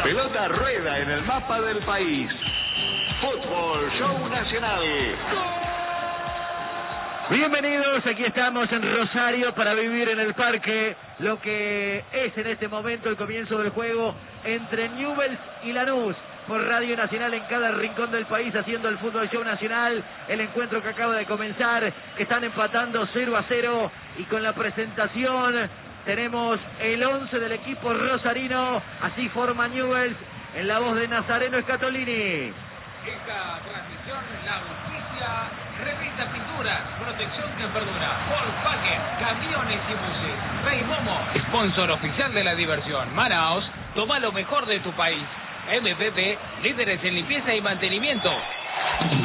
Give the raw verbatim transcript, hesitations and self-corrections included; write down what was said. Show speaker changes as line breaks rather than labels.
pelota rueda en el mapa del país. Fútbol Show Nacional.
Bienvenidos, aquí estamos en Rosario para vivir en el parque lo que es en este momento el comienzo del juego entre Newell's y Lanús. Por Radio Nacional en cada rincón del país haciendo el Fútbol Show Nacional. El encuentro que acaba de comenzar, que están empatando cero a cero. Y con la presentación tenemos el once del equipo rosarino. Así forma Newell's en la voz de Nazareno Scatolini.
Esta transmisión, la justicia, revista pintura, protección que perdura, Volkswagen, camiones y buses, Rey Momo, sponsor oficial de la diversión, Manaos, toma lo mejor de tu país, M P P, líderes en limpieza y mantenimiento.